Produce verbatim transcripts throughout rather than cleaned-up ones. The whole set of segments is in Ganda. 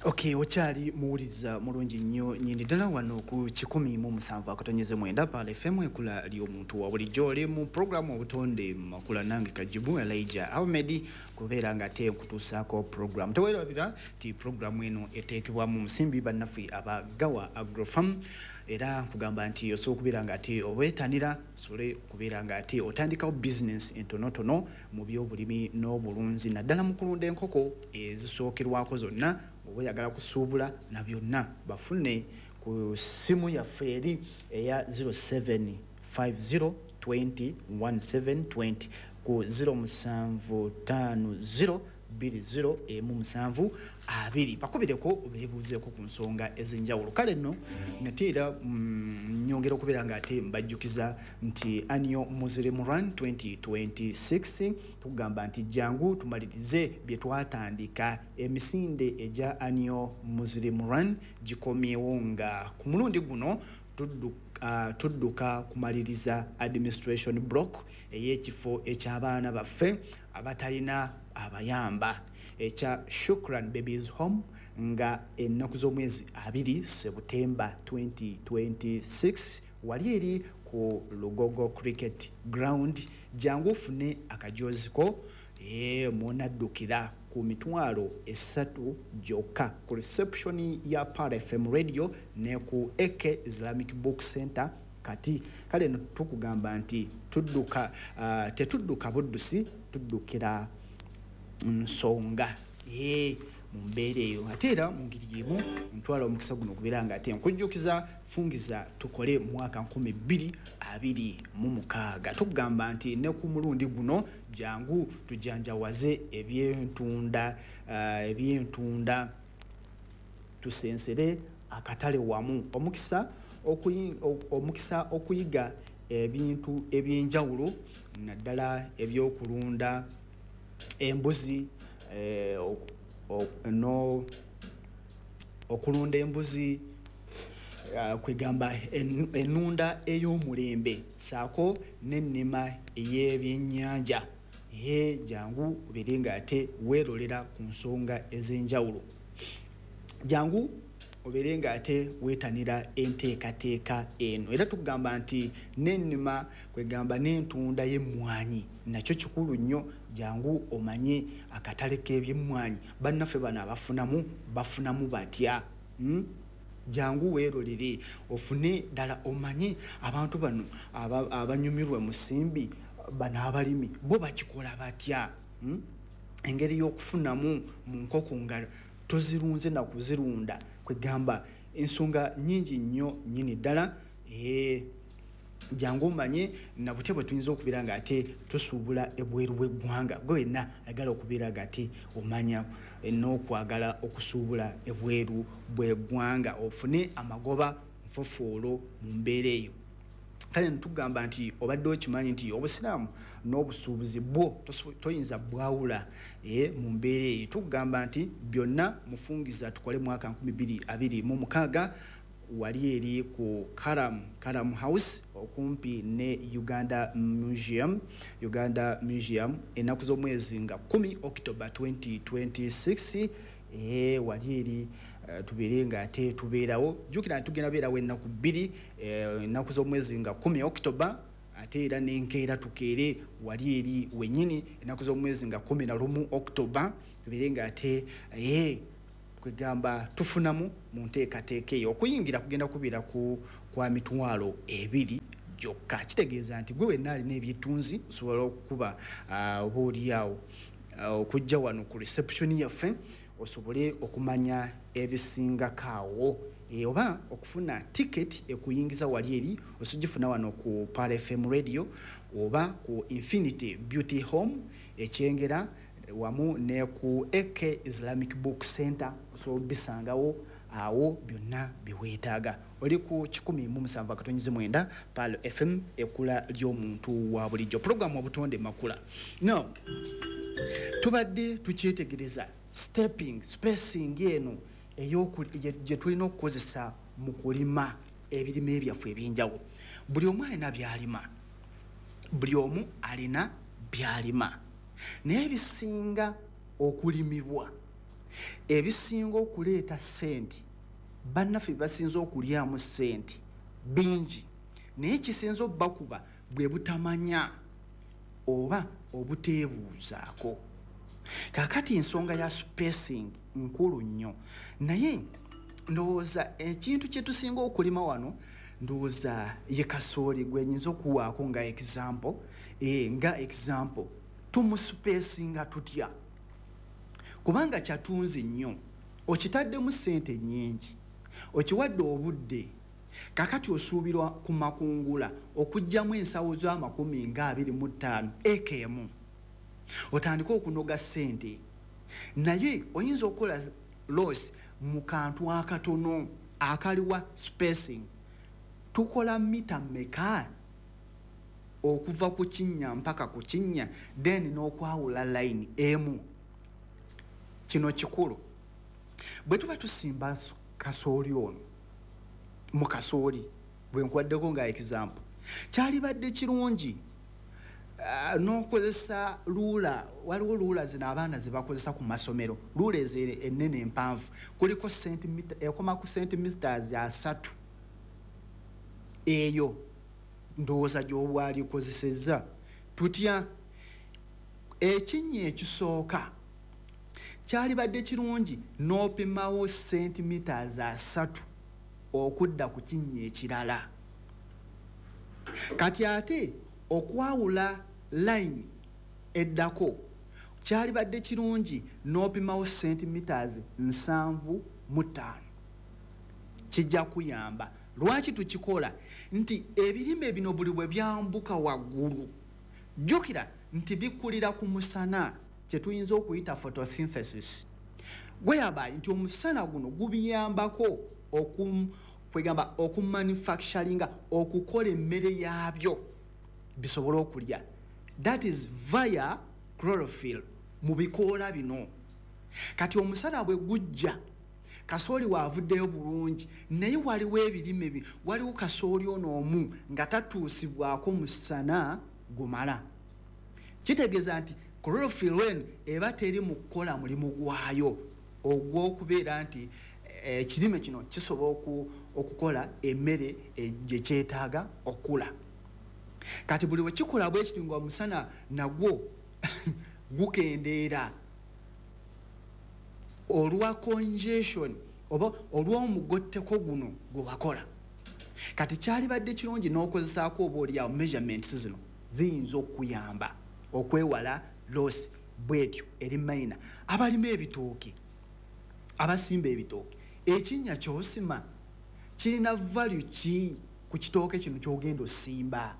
Okay, ochali muwuliza mulungi nnyo nyindi ddala wano ku kikumi mu musanvu akatonyeze mwenda pale F M ekula ly'omuntu wa bulijjo oli mu programu obutonde makula nange Kajibu Elijah Ahmed kubeera nga ate nkutuusaako program teweerabira ti programu eno eteekebwa mu musimbi bannaffe abagawa Agrofarm era kugamba nti osobola okubeera nga ate obwetanira osobole okubeera nga ate otandikawo business entonotono mu by'obulimi n'obulunzi naddala mu kulunda enkoko ezisookerwako zonna oba oyagala kusuubula na byonna bafune ku simu yaffe eri eya zero seven five zero two zero one seven two zero ku zero musanvu tano zero biri zero emu musanvu abiri bakubireko beebuuzeeko ku nsonga ez'enjawulo kale nno nateera mm, nyongera okubeera nga ate mbajjukiza nti annual Muslim Run twenty twenty-six tugamba nti jangu tumalirize bye twatandika emisinde egya annual Muslim Run gikomyewo nga ku mulundi guno tudduka Uh, tudduka kumaliriza administration block ey'ekifo eky'abaana baffe abatalina abayamba ekya Shukran Babies Home nga ennaku z'omwezi abiri September twenty twenty-six wali eri ku Lugogo Cricket Ground jangu ofune akajoziko e munaddukira ku mitwalo esatu joka ku reception ya Par F M radio ne ku Eke Islamic Book Center kati kale tukugamba nti tudduka uh, tetudduka buddusi tuddukira nsonga eh mumbeere eyo ate era mu ngeri yemu ntwala omukisa guno okubeera nga ate nkujjukiza fungiza tukole mwaka nkumi bbiri abiri mu mukaaga tugamba nti ne ku mulundi guno jangu tujanjawaze ebyentunda uh, ebyentunda tusensere akatale wamu omukisa okuyi, omukisa okuyiga ebintu ebyenjawulo naddala ebyokulunda embuzi eh, no okulunda embuzi uh, kwegamba en, enunda ey'omulembe saako n'ennima ey'ebyennyanja ye jangu obeerenga ate weerolera ku nsonga ez'enjawulo jangu obeerenga ate weetanira enteekateeka eno era tugamba nti n'ennima kwegamba n'entunda y'emmwanyi nakyo kikulu nnyo jangu omanye akatale k'ebyemmwanyi bannaffe bano abafunamu bafunamu batya hmm? jangu weerolere ofune ddala omanye abantu bano abanyumirwa mu simbi bano abalimi bo bakikola batya hmm? engeri y'okufunamu mu nkoko nga tozirunze na kuzirunda kwegamba ensonga nyingi nnyo nyini ddala eh jangu omanye na butya bwe tuyinza okubeera nga ate tusuubula ebweru bw'eggwanga gwe wenna ayagala okubeera nga ate omanya n'okwagala okusuubula ebweru bw'eggwanga ofune amagoba nfofoolo mu mbeera eyo kale ntugamba nti obadde okimanyi nti obusiraamu n'obusuubuzi bwo toyinza bwawula e, mu mbeera eyo tugamba nti byonna mufungiza tukole mwaka nkumi bbiri abiri mu mukaaga wali eri ku Karam Karam House okumpi ne Uganda Museum Uganda Museum ennaku z'omwezi nga kumi October twenty twenty-six eh wali eri uh, tubeere nga ate tubeerawo jukira tugenda beerawo ennaku bbiri ennaku uh, z'omwezi nga kumi October ate era n'enkeera tukeere wali eri wennyini ennaku z'omwezi nga kumi na lumu October tubeere nga ate eh kwegamba tufunamu mu nteekateeka eyo okuyingira kugenda kubeera ku kwa mitwalo ebiri gyokka kitegeeza nti gwe wenna alina ebyetunzi osobola okukuba uh, oba oliawo okujja uh, wano ku reception yaffe osobole okumanya ebisingakaawo e, oba okufuna ticket ekuyingiza wali eri osugifuna wano ku Par F M radio oba ku Infinity Beauty Home ekyengera wamu ne ku Eke Islamic Book Center so bisangawo awo byonna biweetaaga oli ku kikumi mu musanvu akatonyeze mwenda Palo F M ekula ly'omuntu wa bulijjo program obutonde makula no tubadde tukyetegereza stepping spacing eno gye tulina okukozesa mu kulima ebirime byaffe ebyenjawulo buli omu alina byalima buli omu alina byalima naye bisinga okulimibwa ebisinga okuleeta ssente bannaffe basinza okulyamu ssente bingi naye kisinza obbakuba bwe butamanya oba obuteebuuzaako. Kaakati ensonga ya spacing nkulu nnyo naye ndowooza ekintu kye tusinga okulima wano ndowooza ye kasooli gwe nyinza okuwaako nga example eh, nga example tumusipacinga tutya kubanga kyatunzi nnyo okitaddemu ssente nnyingi okiwadde obudde kakati osuubirwa ku makungula okugyamu ensawo z'amakumi nga abiri mu ttaano ekemu otandika okunoga ssente naye oyinza okukola loss mu kantu akatono akaliwa spacing. Tukola mita meka okuva ku kinnya mpaka ku kinnya then n'okwawula line emu. Kino kikulu bwe tuba tusimba kasooli ono mu kasooli bwe nkwaddeko nga example kyalibadde kirungi uh, n'okozesa luula. Waliwo luula zino abaana ze bakozesa ku masomero, luula ezo ennene empanvu kuliko sentimita ekoma ku centimeters asatu eyo ndowooza gy'obwali kozesezza tutya. Ekinnya ekisooka kyalibadde kirungi n'opimawo centimeters asatu okudda ku kinnya ekirala. Kati ate okwawula line eddako kyalibadde kirungi n'opimawo centimeters nsanvu mu ttaano. Kijja kuyamba. Lwaki tukikola? Nti ebirime bino buli bwe byambuka waggulu jjukira nti bikulira ku musana kye tuyinza okuyita photosynthesis. Gweyaba nti omusana guno gubiyambako okum kwegamba okumanufacturinga okukola emmere yabyo bisobole okulya. That is via chlorophyll mu bikoola bino. Kati omusana bwe gujja kasooli waavuddeyo bulungi naye waliwo ebirime bi waliwo kasooli ono omu nga tatuusibwako musana gumala. Kitegeeza nti chlorophyll wen eba teri mu kukola mulimu gwayo ogw'okubeera nti ekirime eh, kino kisobola okukola emmere gye kyetaaga okula. Kati buli bwe kikola bwe kiti nga omusana nagwo gukendeera olwa congestion oba olw'omugotteko guno gwe bakola. Kati kyalibadde kirungi n'okozesaako oba oliawo measurements zino ziyinza okuyamba okwewala loss bwetyo eri maina. Abalima ebitooke abasimba ebitooke ekinnya ky'osima kirina value ki ku kitooke kino ky'ogenda osimba?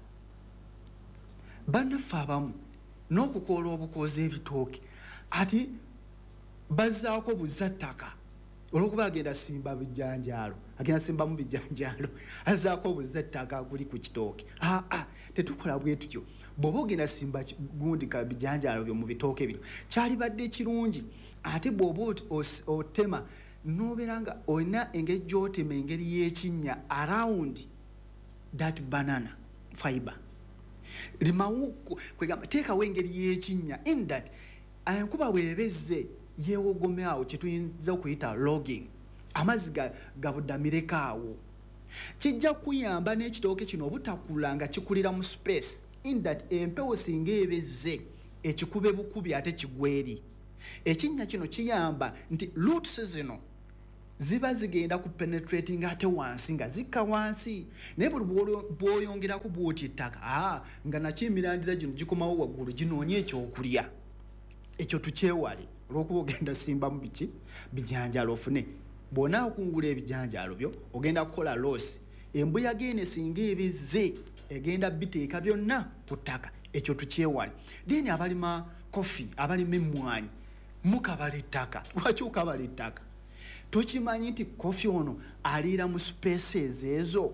Bannaffe abamu n'okukoola obukoozi ebitooke ati bazzaako buzattaka olwokuba agenda simba bijjanjaalo agenda simba mu bijjanjaalo azzaako obuzattaka kuli ku kitooke. Ah, ah, tetukola bwe tutyo. Bw'oba ogenda simba gundi ka bijjanjaalo byo mu bitooke bino kyalibadde kirungi ate bw'oba otema n'obeera nga olina engeri gy'otema engeri y'ekinnya around that banana fiber. Limawo kwegamba teekawo engeri y'ekinnya in that enkuba bw'ebezze yeewogomyawo kye tuyinza okuyita logging amazzi gabuddamireko awo. Kijja kuyamba n'ekitooke kino obutakula nga kikulira mu space in that empewo singa ebezze ekikube bukubi ate kigweri. Ekinnya kino kiyamba nti roots zino ziba zigenda ku penetrating ate wansi nga zikka wansi naye buli bw'oyongeraku bw'oti ettaka ah, nga nakyo emirandira gino gikomawo waggulu ginoonye ekyokulya. Ekyo tukyewale olw'okuba ogenda simba mu biki bijanjaalo ofune. Bw'onaa okungula ebijanjaalo byo ogenda kukola loss. Embuyaga eno singa ebizze egenda biteeka byonna ku ttaka. Ekyo tukyewale. Then abalima coffee abalima emmwanyi mukabala ettaka. Lwaki okabala ettaka? Tokimanyi nti coffee ono aliira mu spaces ezo?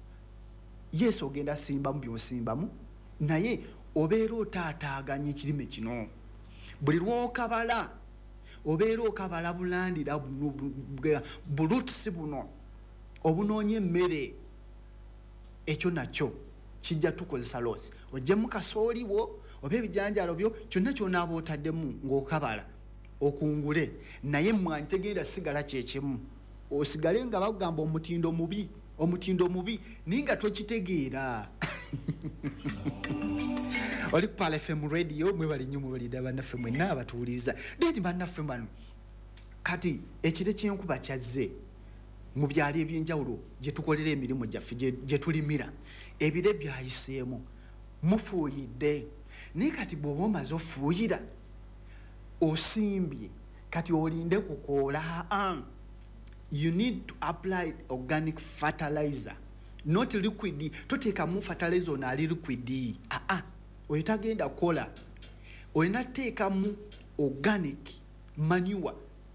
Yes, ogenda simbamu by'osimbamu naye obeera otaataaganya ekirime kino. Buli lw'okabala obeera okabala bulandira buno bulutisi buno obunoonya emmere. Ekyo nakyo kijja tukozesa loss. Ojjemu kasooli wo oba ebijanjaalo byo kyonna ky'onaaba otaddemu ng'okabala okungule naye mmwanyi tegenda sigala kyekimu osigale nga bagamba omutindo mubi omutindo mubi ninga tokitegeera oli Pal F M radio mwe bali nnyo mwe bali bannaffe mwenna abatuuliza dedi bannaffe bano kati ekire ky'enkuba kyazze mu byali ebyenjawulo gye tukolera emirimu gyaffe gye tulimira ebire byayiseemu mufuuyidde naye kati bw'oba omaze ofuuyira osimbye kati olinde kukoola you need to apply organic fertilizer not liquid toteekamu fertilizer ono ali liquid aa oyo tagenda kukola olina teekamu organic manure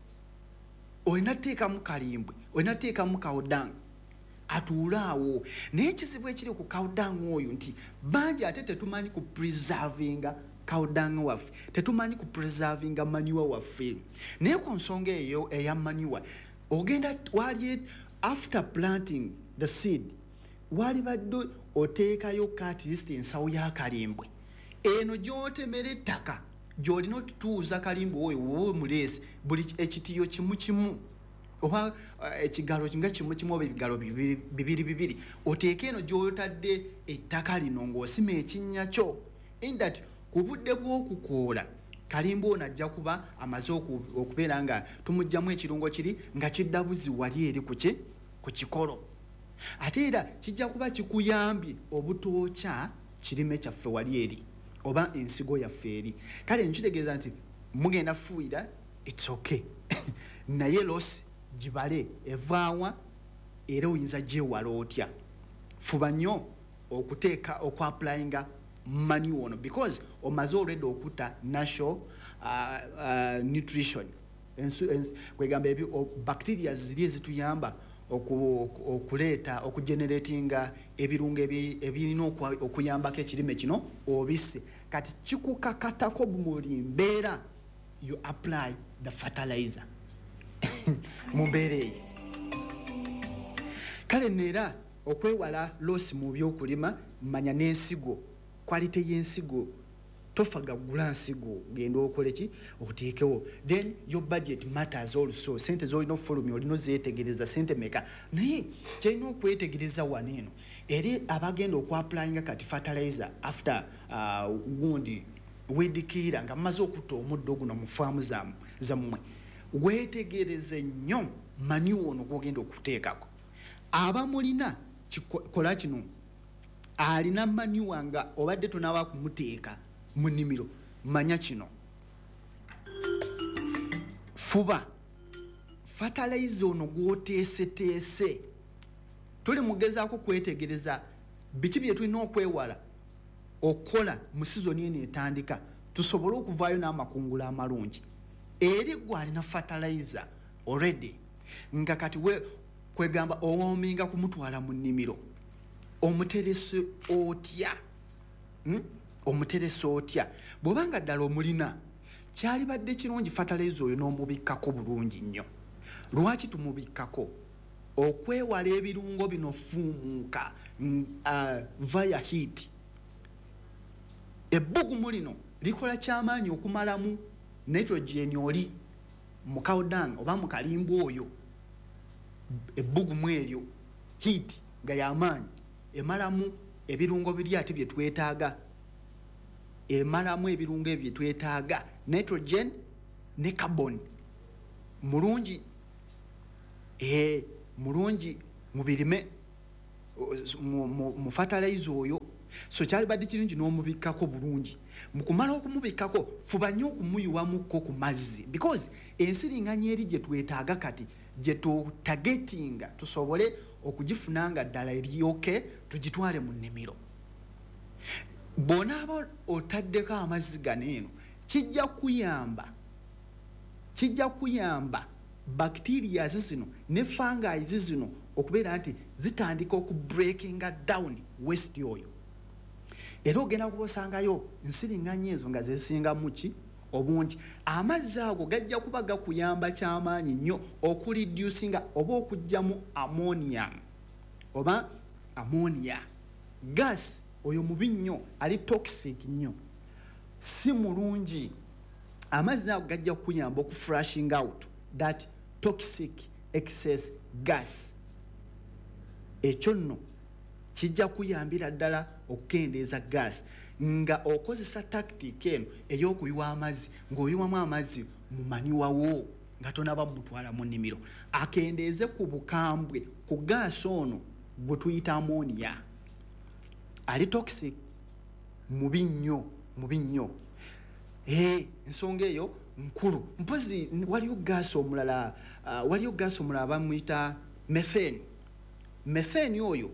olina teekamu kalimbwe olina teekamu kawodang atuulaawo naye ekizibu ekiri ku kawodang oyo nti bangi ate tetumanyi ku preservinga kawodang waffe tetumanyi ku preservinga manure waffe naye ku nsonga eyo eya manure ogenda wali after planting the seed wali badde oteekayo at least ensawo ya kalimbwe eno gy'otemera ettaka gy'olina otutuuza kalimbwe oyo wowe muleesi buli ekitiyo kimu kimu oba ekigalo kinga kimu kimu oba ebigalo bibiri bibiri oteeka eno gy'otadde ettaka lino ng'osima ekinnya kyo in that ku budde bw'okukoola kalimba ono ajja kuba amaze okubeera nga tumugjamu ekirungo kiri nga kiddabuzi wali eri kuki ku kikolo ate era kijja kuba kikuyambye obutookya kirime kyaffe wali eri oba ensigo yaffe eri kale nkitegeeza nti mugenda fuuyira it's okay naye losi gibale evaawa era oyinza gyewala otya fuba nnyo okuteeka okwapplyinga manure ono because omaze already okuta national uh, uh, nutrition kwegamba ebyo bacteria ziri ezituyamba okuleeta okugeneratinga ebirungo ebirina okuyambako ekirime kino obisse kati kikukakatako buli mbeera you apply the fertilizer mu mbeera eyo kale neera okwewala losi mu byokulima manya n'ensigo quality y'ensigo tofaga gula nsigo genda okoleki oteekewo then your budget matters also sente zolina ofulumya olina zeetegereza sente meka naye kyalina okwetegereza waneeno eri abagenda okwapplyinga kati fertilizer after uh, gundi wedikira nga maze okutta omuddo guno mu faamu zammwe weetegereze nnyo manure ono gwogenda okuteekako abamulina kola kino alina manure nga obadde tonaaba kumuteeka mu nnimiro manya kino fuba fertilizer ono gwoteeseteese tuli mugezaako kwetegereza biki bye tulina okwewala okukola mu sizoni eno etandika tusobole okuvaayo n'amakungula amalungi eri gwe alina fertilizer already nga kati we kwegamba owoominga kumutwala mu nnimiro omuterese otya hmm? omuterese otya bw'obanga ddala omulina kyali badde kirungi fertilizer oyo n'omubikkako bulungi nnyo lwaki tumubikkako okwewala ebirungo bino fuumuuka uh, via heat ebbugumu lino likola kyamaanyi okumalamu nitrogen oli mu kawodang oba mu kalimba oyo ebbugumu eryo heat nga yamaanyi emalamu ebirungo biri ate bye twetaaga emalamu ebirungo ebyo twetaaga nitrogen ne carbon mulungi eh mulungi mu birime mu fertilizer oyo so kyali badde kirungi n'omubikkako bulungi mu kumala okumubikkako fuba nnyo okumuyuwamukko ku mazzi because ensiriŋŋanya eri gye twetaaga kati gye tutagetinga tusobole okugifuna nga ddala eryoke tugitwale mu nnimiro bw'onaaba otaddeko amazzi gano eno kijja kuyamba kijja kuyamba bacterias zino ne fungi zino okubeera nti zitandika okubreakinga down waste oyo era ogenda kuba osangayo nsiriŋŋanya ezo nga zesingamu ki obungi amazzi ago gajja kuba gakuyamba kyamaanyi nnyo okureducinga oba okugjamu ammonium oba ammonia gas oyo mubi nnyo ali toxic nnyo si mulungi amazzi ago gajja kuyamba oku flushing out that toxic excess gas. Ekyo nno kijja kuyambira ddala okukendeeza gas nga okozesa tactic eno ey'okuyiwa amazzi ng'oyiwamu amazzi mu maniwawo nga tonaba mutwala mu nnimiro akendeeze ku bukambwe ku gas ono gwe tuyita ammonia ali toxic mubi nnyo mubi nnyo. Eh, ensonga eyo nkulu. Mpozi waliyo gas omulala uh, waliyo gas omulala bamuyita methane. Methane oyo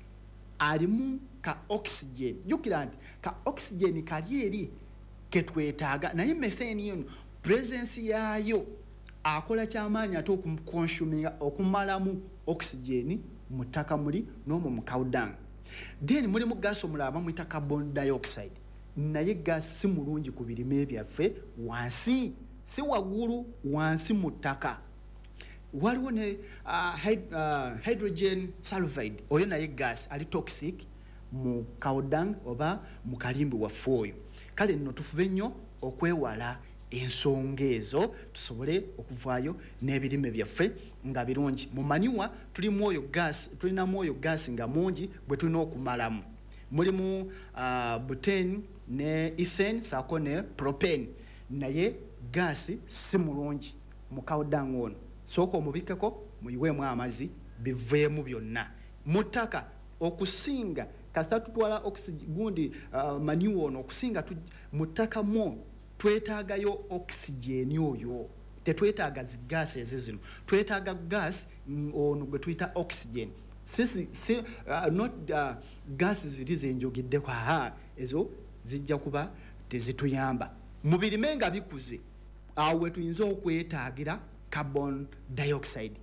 alimu ka oxygen. Jukira nti ka oxygen kali eri ketwetaaga naye methane yono presence yayo akola kyamaanyi ate okumukonsuminga okumalamu oxygen mu ttaka muli n'omwo mu kawudan. Then mulimu gas omulala bamuyita carbon dioxide. Naye gas si mulungi ku birime byaffe wansi si waggulu wansi mu ttaka. Waliwo ne uh, hyd uh, hydrogen sulfide oyo naye gas ali toxic mu kawudan oba mu kalimbi waffe oyo. Kale nno tufube nnyo okwewala ensonga ezo tusobole okuvaayo n'ebirime byaffe nga birungi. Mu maniwa tulimu oyo gas tulinamu oyo gas nga mungi bwe tulina okumalamu. Mulimu uh, butane ne ethane saako ne propane naye gas si mulungi mu kawudan ono. Sooka omubikeko muyiweemu amazzi biveemu byonna mu ttaka okusinga kasita tutwala oxygen gundi uh, maniwa ono okusinga mu ttaka mo twetaagayo oxygen oyo tetwetaaga zi gas ezo zino twetaaga gas ono gwe tuyita oxygen. Sisi si, uh, not uh, gas ziri zenjogeddeko aha ezo zijja kuba tezituyamba mu birime nga bikuze awo we tuyinza okwetaagira carbon dioxide.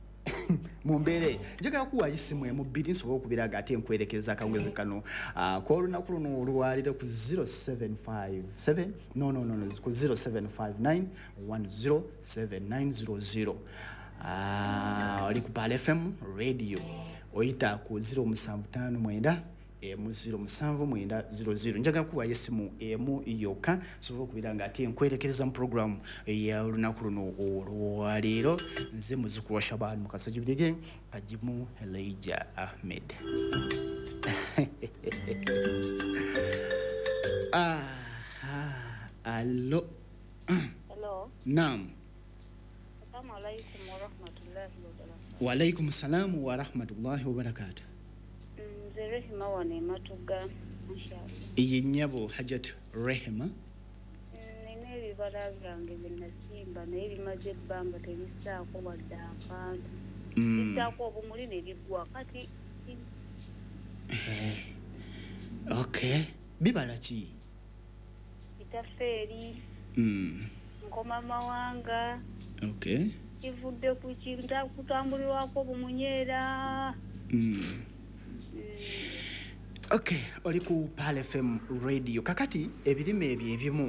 Mumbere njagala kuwa isimu emu bbiri nsobola okubiraga ate nkwerekeza akawungeezi kano uh, k'olunaku luno olwalire ku zero seven five seven no no no, no ku zero seven five nine one zero seven nine zero zero. Uh, oli ku Pale F M radio oyita ku zero musanvu ttaano mwenda emu zero musanvu mwenda zero zero. Njagala kuwa isimu emu yokka sobola okubiranga ate nkwerekereza mu program ya olunaku luno olwaleero. Nze muzzukulu wa Shaban Mukasa Jibirige Kajimu Elijah Ahmed. ah, ah, allo. Hello. Naam. Assalamu alaikum wa rahmatullahi wa barakatuh. Wa alaikum salam wa rahmatullahi wa barakatuh. Nze Rehema wane matuga inshallah. Iyi nnyabo Hajat Rehema. Nina ebibala byange bye nasimba naye bimaze ebbanga tebisaako wadde akantu. Bisaako obumuli ne biggwa kati. Okay. Bibala ki? Bitafeeri. Mm. Nkoma mawanga. Okay. Kivudde ku kintu kutambulirwako obumunyeera. Mm. Okay, oli ku Pale F M radio. Kakati ebirime ebyo ebimu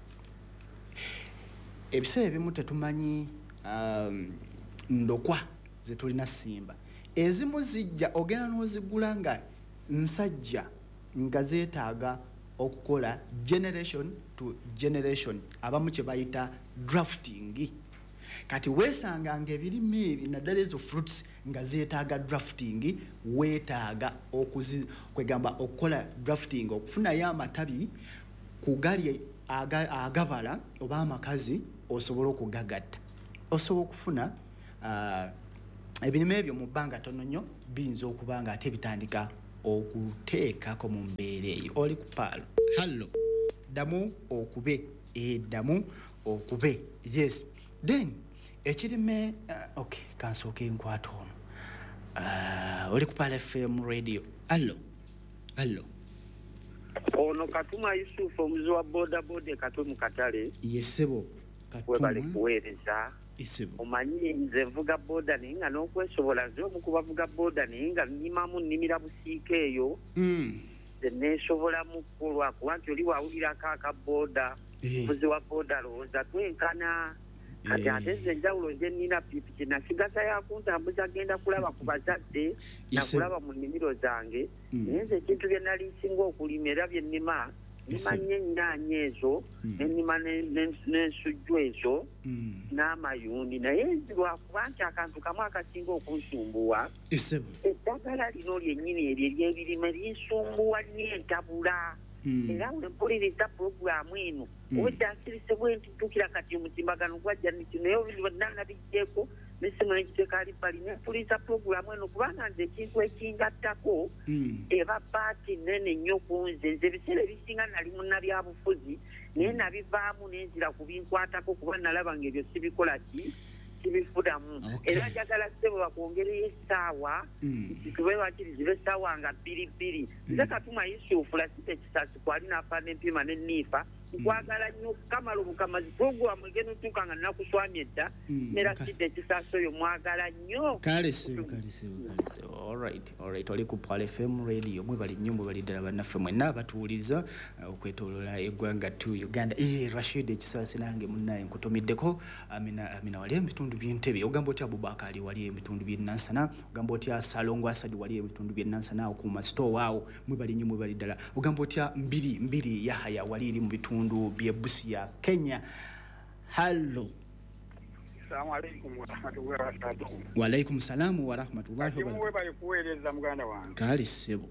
ebiseera ebimu tetumanyi um, ndokwa ze tulina simba. Ezimu zijja ogenda n'ozigula nga nsajja nga zeetaaga okukola generation to generation abamu kye bayita drafting. Kati weesanga nga ebirime ebi naddala ezo fruits nga zeetaaga drafting weetaaga okuzi kwegamba okukola drafting okufunayo amatabi kugali aga, agabala oba amakazi osobola okugagatta osobola okufuna uh, ebirime ebyo mu bbanga tono nnyo biyinza okuba nga ate bitandika okuteekako mu mbeera eyo. Oli ku Paalo. Hallo. Ddamu okube. Eddamu okube. Yes. Then ekirime uh, okay kansooke nkwata ono uh, oli ku Pale F M radio. Allo allo ono Katuma Yusuf omuzi wa boda boda Katuma mu Katale. Yesebo Katuma bali kuweereza isebo omanyi nze nvuga boda ninga n'okwesobola nze omu ku bavuga boda ninga nnimamu nnimira busiika eyo mm. neesobola mu kukolwa kuba nti oli waawulirako aka boda muzi wa boda lowooza twenkana kati ate nze enjawulo nze nnina pikipiki nasigasa yakuntambuza genda kulaba ku bazadde nakulaba mu nnimiro zange naye nze ekintu bye nali nsinga okulima era bye nnima nimanye ennyaanya ezo nenima n'ensujju ezo n'amayuuni naye lwakuba nti akantu kamu akasinga okunsumbuwa eddagala lino lyennyini eryo ery'ebirime linsumbuwa nnyo entabula era wempuliriza puroguramu eno obwedda nsirise bwe ntitukira kati omutimbagano gwajja nti naye nanabigyeko nesimu nekiteeka alibbali nempuliriza puroguramu eno kubanga nze ekintu ekingattako eba paati nene nnyo ku nze nze ebiseera ebisinga nali munnabyabufuzi naye nabivaamu nenzira kubinkwatako kuba nalaba nga ebyo sibikola ki kibifudamu era njagala ssebo bakwongereyo essaawa titube wakiri zibe essaawa nga bbiri bbiri nze Katuma Yusufu Lasita Ekisasi kwali n'afaana empima n'enniifa nkwagala nnyo okukamala obukamazi puroguramu egenda otuuka nga nnakuswamya edda ne Lasita Ekisasi oyo mwagala nnyo kale sebo kale sebo kale sebo alright alright oli ku Pal F M radio mwe bali nnyo mwe bali ddala bannaffe mwenna abatuwuliza okwetoolola eggwanga tu Uganda eh Rashid Ekisasi nange munnaye nkutumiddeko amina amina wali ebitundu by'entebe ogamba otya Abubakar wali ebitundu by'e Nansana ogamba otya Salongo Asadi wali ebitundu by'e Nansana okuma store waawo mwe bali nnyo mwe bali ddala ogamba otya mbiri mbiri Yahaya wali eri mu bitundu by'e Busia Kenya. Hello. Assalamu alaikum wa rahmatullahi wa barakatuh. Wa alaikum salam wa rahmatullahi wa barakatuh. Bali kuweleza muganda wange. Kali sebo.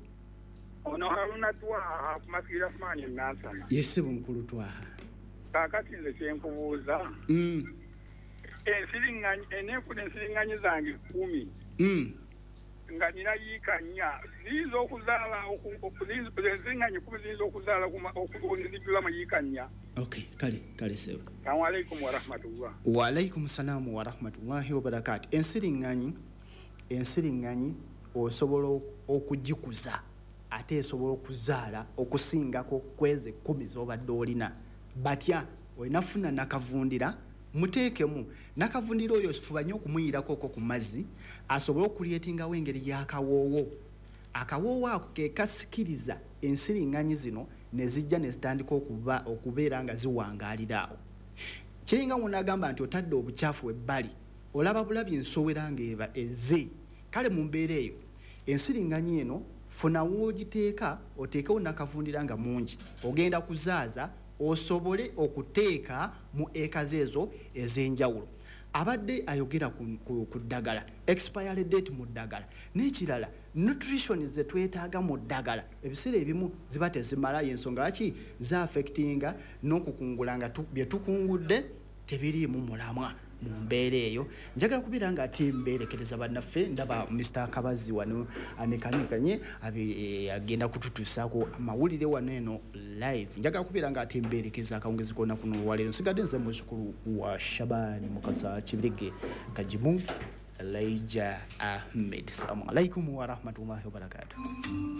Ono Haruna Twaha kumasira Asmani Nansana. Yesebo mukulu Twaha. Kakati nze kyenkubuuza. Mm. Ensiringanyi enefuna ensiringanyi zange kumi. Mm. Nga nina yikanya zizo okuzaala ensiringanyi kumi zizo okuzaala okuzijula mayikanya. Okay, kale kale sebo. Assalamu alaikum wa rahmatullah. Wa alaikum salam wa rahmatullahi wa barakatuh. Ensiringanyi ensiringanyi osobola okugikuza ate esobola okuzaala okusingako kweze kumi z'obadde olina batya olinafuna nakavundira muteekemu nakavundira oyo sifuba nnyo okumuyirako ko ku mazzi asobola okulyetingawo engeri y'akawoowo akawoowo ako ke kasikiriza ensiringanyi zino ne zijja ne zitandika okuba okubeera nga ziwangaalira awo kiringa munagamba nti otadde obukyafu ebbali olaba bulabi ensowera ng'eba eze kale mu mbeera eyo ensiringanyi eno funa woogiteeka oteekewo nakavundira nga mungi ogenda kuzaaza osobole okuteeka mu eka zezo ez'enjawulo abadde ayogera ku, ku, ku ddagala expiry date mu ddagala n'ekirala nutrition ze twetaaga mu ddagala ebiseera ebimu ziba tezimala y'ensonga lwaki za affectinga n'okukungula nga bye tukungudde tebiriimu mulamwa mu mbeera eyo njagala kubeera nga ate mbeerekereza bannaffe ndaba Mister Kabazi wano anekanikanye agenda kututuusaako amawulire wano eno live njagala kubeera nga ate mbeerekeza akawungezi konna kuno waleero nsigadde nze muzzukulu wa Shabani Mukasa Kibirige Kajimu Elijah Ahmed. Assalamu alaikum wa rahmatullahi wa barakatuh.